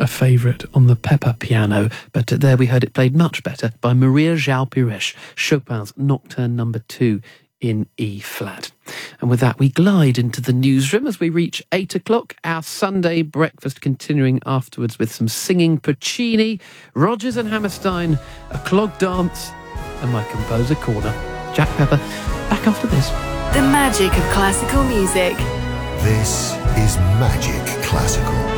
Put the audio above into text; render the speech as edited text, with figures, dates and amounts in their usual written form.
a favourite on the Pepper piano, but there we heard it played much better by Maria João Pires, Chopin's Nocturne No. 2 in E-flat. And with that, we glide into the newsroom as we reach 8 o'clock, our Sunday breakfast continuing afterwards with some singing Puccini, Rodgers and Hammerstein, a clog dance, and my composer corner. Jack Pepper, back after this. The magic of classical music. This is Magic Classical.